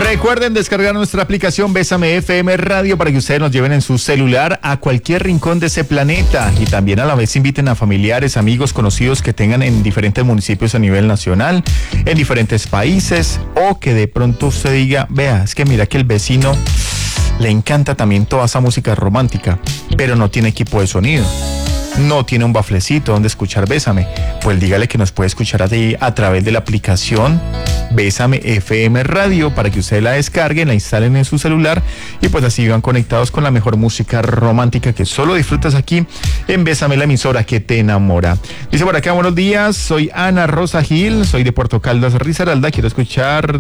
Recuerden descargar nuestra aplicación Bésame FM Radio para que ustedes nos lleven en su celular a cualquier rincón de ese planeta y también a la vez inviten a familiares, amigos, conocidos que tengan en diferentes municipios a nivel nacional, en diferentes países, o que de pronto usted diga, vea, es que mira que el vecino le encanta también toda esa música romántica, pero no tiene equipo de sonido, no tiene un baflecito donde escuchar Bésame, pues dígale que nos puede escuchar a través de la aplicación Bésame FM Radio para que ustedes la descarguen, la instalen en su celular y pues así van conectados con la mejor música romántica que solo disfrutas aquí en Bésame, la emisora que te enamora. Dice por acá, buenos días, soy Ana Rosa Gil, soy de Puerto Caldas, Risaralda, quiero escuchar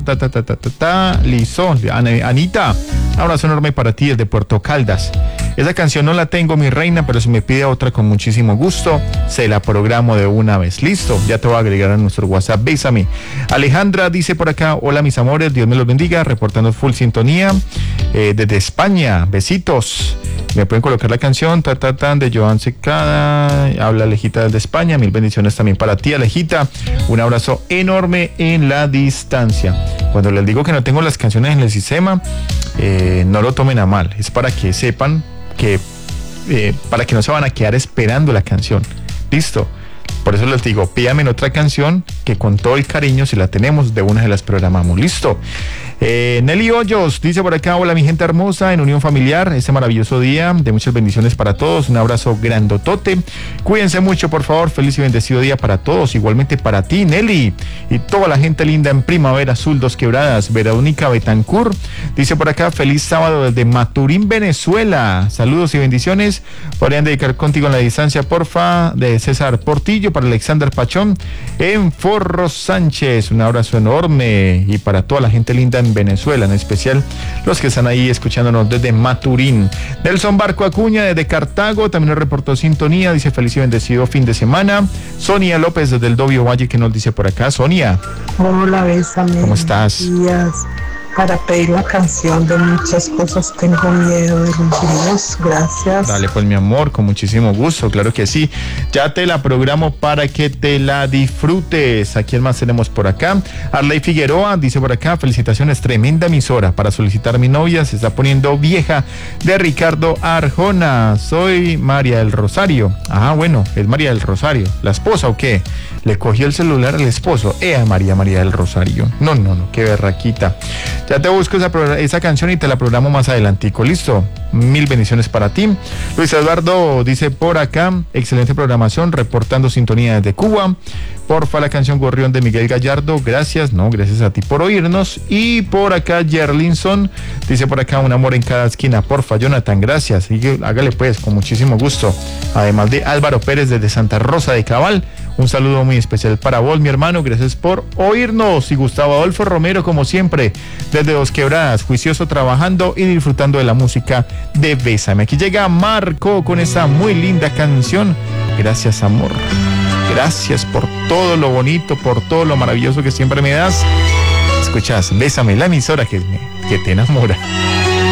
Listo, Anita, un abrazo enorme para ti desde Puerto Caldas. Esa canción no la tengo, mi reina, pero si me pide otra con muchísimo gusto, se la programo de una vez. Listo, ya te voy a agregar a nuestro WhatsApp. Bésame. Alejandra dice por acá, hola mis amores, Dios me los bendiga, reportando full sintonía desde España. Besitos. Me pueden colocar la canción de Joan Secada, habla Alejita desde España. Mil bendiciones también para ti, Alejita. Un abrazo enorme en la distancia. Cuando les digo que no tengo las canciones en el sistema, no lo tomen a mal, es para que sepan que para que no se van a quedar esperando la canción. Listo. Por eso les digo, pídame otra canción que con todo el cariño, si la tenemos, de una de las programamos. Listo. Nelly Hoyos dice por acá, hola mi gente hermosa, en unión familiar, este maravilloso día de muchas bendiciones para todos, un abrazo grandotote, cuídense mucho por favor, feliz y bendecido día para todos, igualmente para ti Nelly y toda la gente linda en Primavera Azul, Dos Quebradas. Verónica Betancur dice por acá, feliz sábado desde Maturín, Venezuela, saludos y bendiciones, podrían dedicar contigo en la distancia porfa, de César Portillo para Alexander Pachón en Forro Sánchez, un abrazo enorme y para toda la gente linda en Venezuela, en especial los que están ahí escuchándonos desde Maturín. Nelson Barco Acuña desde Cartago también nos reportó sintonía, dice feliz y bendecido fin de semana. Sonia López desde el Dobio Valle, que nos dice por acá. Sonia, hola, Bésame, ¿cómo estás? Días. Para pedir la canción de Muchas Cosas Tengo Miedo de los Ríos, gracias. Dale pues mi amor, con muchísimo gusto, claro que sí. Ya te la programo para que te la disfrutes. ¿A quién más tenemos por acá? Arley Figueroa dice por acá, felicitaciones, tremenda emisora para solicitar a mi novia, se está poniendo vieja, de Ricardo Arjona. Soy María del Rosario. Ah, bueno, es María del Rosario. ¿La esposa o qué? Le cogió el celular al esposo. María del Rosario. No, qué berraquita. Ya te busco esa canción y te la programo más adelantico. Listo. Mil bendiciones para ti. Luis Eduardo dice por acá, excelente programación, reportando sintonía desde Cuba. Porfa, la canción Gorrión de Miguel Gallardo. Gracias, gracias a ti por oírnos. Y por acá Yerlinson dice por acá, un amor en cada esquina. Porfa, Jonathan, gracias. Y hágale pues, con muchísimo gusto. Además de Álvaro Pérez desde Santa Rosa de Cabal. Un saludo muy especial para vos, mi hermano. Gracias por oírnos. Y Gustavo Adolfo Romero, como siempre, desde Dos Quebradas, juicioso, trabajando y disfrutando de la música de Bésame. Aquí llega Marco con esa muy linda canción. Gracias, amor. Gracias por todo lo bonito, por todo lo maravilloso que siempre me das. Escuchas Bésame, la emisora que te enamora.